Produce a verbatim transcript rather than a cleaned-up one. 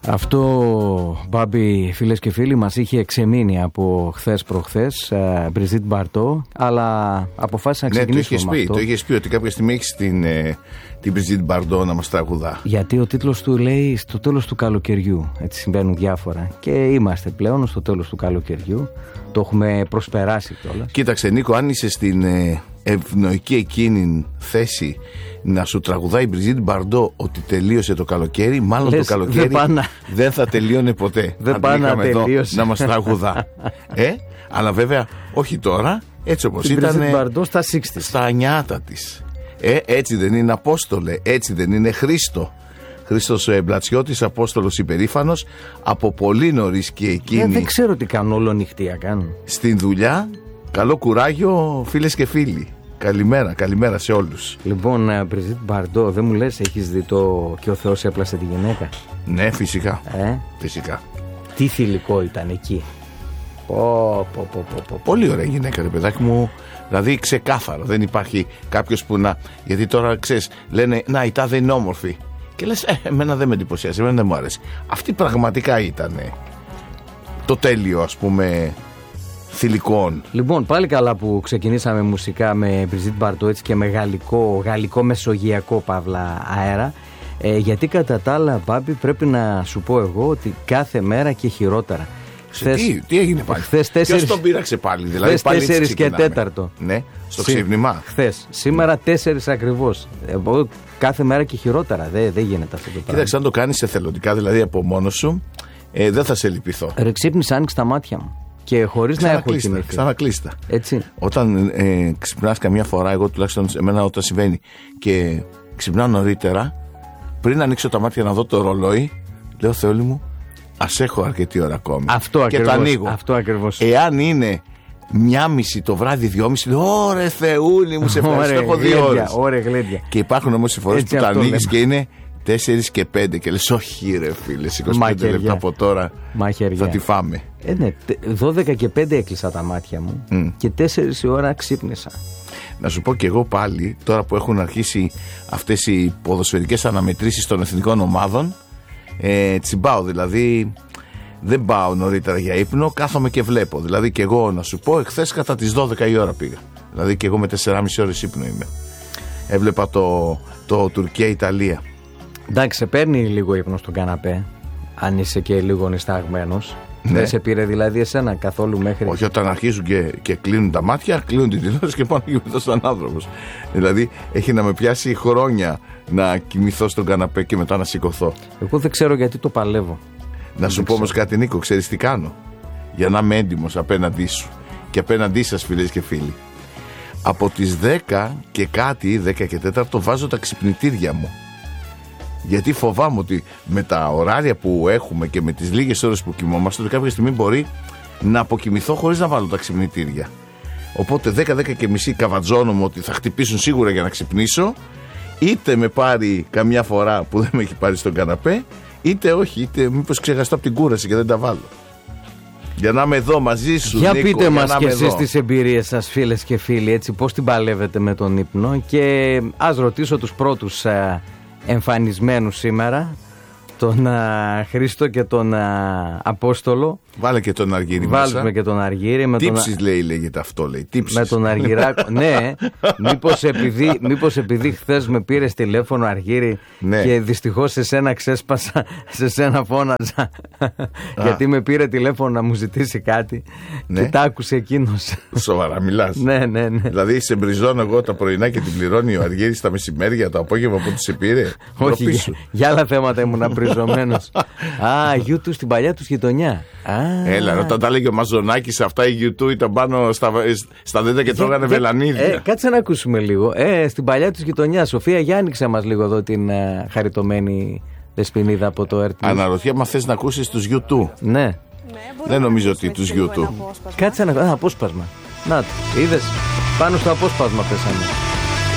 Αυτό, Μπάμπη, φίλες και φίλοι, μας είχε εξεμείνει από χθες προχθές, Μπριζίτ Μπαρτό, αλλά αποφάσισα να ξεκινήσουμε. Ναι, το είχες πει, το είχες πει ότι κάποια στιγμή έχεις την, την Μπριζίτ Μπαρτό να μας τραγουδά. Γιατί ο τίτλος του λέει στο τέλος του καλοκαιριού, έτσι συμβαίνουν διάφορα. Και είμαστε πλέον στο τέλος του καλοκαιριού, το έχουμε προσπεράσει κιόλας. Κοίταξε, Νίκο, αν είσαι στην ευνοϊκή εκείνη θέση να σου τραγουδάει η Μπριζίτ Μπαρτό ότι τελείωσε το καλοκαίρι, μάλλον Λες, το καλοκαίρι δεν, δεν θα τελείωνε ποτέ. Δεν πάνε να τελείωσε. Να μας τραγουδά. ε, αλλά βέβαια όχι τώρα, έτσι όπως ήταν. Μπριζίτ Μπαρτό στα εξήντα. Στα νιάτα της. Ε, έτσι δεν είναι, Απόστολε, έτσι δεν είναι, Χρήστο. Χρήστος Μπλατσιώτης, Απόστολος υπερήφανος, από πολύ νωρίς και εκείνη. Ε, δεν ξέρω τι κάνουν, όλο νυχτία κάνουν. Στην δουλειά, καλό κουράγιο, φίλες και φίλοι. Καλημέρα, καλημέρα σε όλους. Λοιπόν, Μπριζίτ Μπαρτό, δεν μου λες, έχεις δει το «Και ο Θεός έπλασε τη γυναίκα»? Ναι, φυσικά. Ε? Φυσικά. Τι θηλυκό ήταν εκεί. Πω, πω, πω, πω, πω. Πολύ ωραία γυναίκα, ρε παιδάκι μου. Δηλαδή ξεκάθαρα. Δεν υπάρχει κάποιος που να. Γιατί τώρα ξέρεις, λένε να, η τάδε είναι όμορφη. Και λες, ε, εμένα δεν με εντυπωσιάζει, εμένα δεν μου άρεσε. Αυτή πραγματικά ήταν το τέλειο, ας πούμε, θηλυκών. Λοιπόν, πάλι καλά που ξεκινήσαμε μουσικά με Μπριζίτ Μπαρτό, έτσι, και με γαλλικό, γαλλικό μεσογειακό παύλα αέρα. Ε, γιατί κατά τα άλλα, Μπάμπη, πρέπει να σου πω εγώ ότι κάθε μέρα και χειρότερα. Χθες, τι, τι έγινε πάλι? Χθες τέσσερις, ποιος τον πείραξε πάλι? Δηλαδή χθες πάλι τέσσερις και τέταρτο. Ναι, στο ξύπνημα. Χθες. Σήμερα τέσσερις ακριβώς. Εγώ κάθε μέρα και χειρότερα. Δεν δε γίνεται αυτό το πράγμα. Κοίταξε, αν το κάνεις εθελοντικά, δηλαδή από μόνος σου, ε, δεν θα σε λυπηθώ. Ρε, ξύπνησα, άνοιξε τα μάτια μου. Και χωρίς να έχω κοιμηθεί. Ξανακλείστα. Έτσι. Όταν ε, ξυπνάς καμιά φορά, εγώ τουλάχιστον εμένα όταν συμβαίνει και ξυπνάω νωρίτερα, πριν ανοίξω τα μάτια να δω το ρολόι, λέω, Θεόλη μου, ας έχω αρκετή ώρα ακόμη. Αυτό και ακριβώς, το ανοίγω. Αυτό ακριβώς. Εάν είναι μια μισή το βράδυ, δυόμιση, λέω, ωρε Θεούλη μου, σε ευχαριστώ, έχω δύο ώρες. Ωραία γλέντια. Και υπάρχουν όμως οι φορές που τα ανοίγεις και είναι τέσσερις και πέντε και λες, όχι ρε φίλε, είκοσι πέντε λεπτά από τώρα Μαχαιριά. θα τη φάμε. Ε, ναι, δώδεκα και πέντε έκλεισα τα μάτια μου mm. και τέσσερις η ώρα ξύπνησα. Να σου πω και εγώ πάλι, τώρα που έχουν αρχίσει αυτές οι ποδοσφαιρικές αναμετρήσεις των εθνικών ομάδων, ε, τσιμπάω, δηλαδή δεν πάω νωρίτερα για ύπνο, κάθομαι και βλέπω. Δηλαδή και εγώ, να σου πω, εχθές κατά τις δώδεκα η ώρα πήγα. Δηλαδή και εγώ με τεσσεράμισι ώρες ύπνο είμαι. Έβλεπα το, το Τουρκία-Ιταλία. Εντάξει, σε παίρνει λίγο ύπνο στον καναπέ, αν είσαι και λίγο νησταγμένος. Ναι. Δεν σε πήρε δηλαδή εσένα καθόλου μέχρι? Όχι, όταν αρχίζουν και, και κλείνουν τα μάτια, κλείνουν την τηλεόραση και πάω να κοιμηθώ σαν άνθρωπος. Δηλαδή έχει να με πιάσει χρόνια να κοιμηθώ στον καναπέ και μετά να σηκωθώ. Εγώ δεν ξέρω γιατί το παλεύω. Να δεν σου πω όμως κάτι, Νίκο, ξέρεις τι κάνω? Για να είμαι έντιμος απέναντί σου και απέναντί σας, φίλες και φίλοι. Από τις δέκα και κάτι, δέκα και τέταρτο, βάζω τα ξυπνητήρια μου. Γιατί φοβάμαι ότι με τα ωράρια που έχουμε και με τις λίγες ώρες που κοιμόμαστε, ότι κάποια στιγμή μπορεί να αποκοιμηθώ χωρίς να βάλω τα ξυπνητήρια. Οπότε δέκα δέκα και μισή καβατζώνομαι ότι θα χτυπήσουν σίγουρα για να ξυπνήσω. Είτε με πάρει καμιά φορά που δεν με έχει πάρει στον καναπέ, είτε όχι, είτε μήπως ξεχαστώ από την κούραση και δεν τα βάλω. Για να είμαι εδώ μαζί σου, για Νίκο, πείτε για μας να και εσείς εδώ. Τις εμπειρίες σας, φίλες και φίλοι, έτσι, πώς την παλεύετε με τον ύπνο. Και ας ρωτήσω τους πρώτους ε, εμφανισμένους σήμερα, τον uh, Χρήστο και τον uh, Απόστολο. Βάλε και τον Αργύρι μέσα. Βάλουμε και τον Αργύρι. Με Τύψεις τον... λέει, λέγεται αυτό, λέει. Τύψεις. Με τον Αργυράκο. Ναι, μήπως επειδή, μήπως επειδή χθες με πήρες τηλέφωνο, Αργύρι, ναι, και δυστυχώς σε σένα ξέσπασα, σε σένα φώναζα. Γιατί με πήρε τηλέφωνο να μου ζητήσει κάτι, ναι, και τα άκουσε εκείνος. Σοβαρά μιλάς? Ναι, ναι, ναι. Δηλαδή σε μπριζώνω εγώ τα πρωινά και την πληρώνει ο Αργύρης τα μεσημέρια, το απόγευμα που του σε πήρε? Όχι, για, για άλλα θέματα ήμουν μπριζωμένος. Α, γιου του στην παλιά τους γειτονιά. Α. Έλα, όταν τα έλεγε ο Μαζονάκης, αυτά οι γιου του ήταν πάνω στα, στα δέντρα και τρώγανε βελανίδια. Ε, κάτσε να ακούσουμε λίγο. Ε, στην παλιά τους γειτονιά, Σοφία, για άνοιξε μας λίγο εδώ την uh, χαριτωμένη δεσποινίδα από το ερ τι βι. Αναρωτιέμαι αν θες να ακούσεις τους γιου του. Ναι. Ναι, δεν νομίζω ότι τους γιου του. Κάτσε να ακούσει. Απόσπασμα. Να το, είδες, πάνω στο απόσπασμα πέσαμε.